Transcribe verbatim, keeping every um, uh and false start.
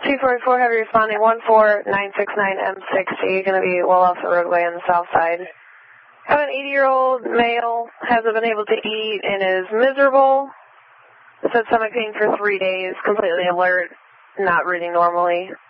T forty-four Heavy responding one four nine six nine M sixty, going to be well off the roadway on the south side. Have an eighty-year-old male, hasn't been able to eat and is miserable. Has had stomach pain for three days, completely alert, not reading normally.